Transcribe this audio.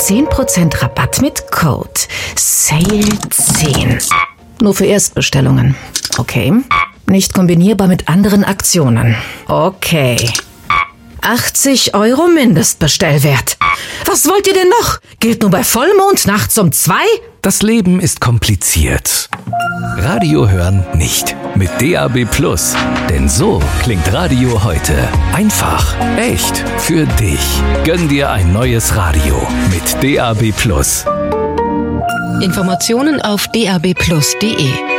10% Rabatt mit Code SALE10. Nur für Erstbestellungen. Okay. Nicht kombinierbar mit anderen Aktionen. Okay. 80 € Mindestbestellwert. Was wollt ihr denn noch? Gilt nur bei Vollmond nachts um 2? Das Leben ist kompliziert. Radio hören nicht. Mit DAB+. Denn so klingt Radio heute. Einfach, echt, für dich. Gönn dir ein neues Radio mit DAB+. Informationen auf dabplus.de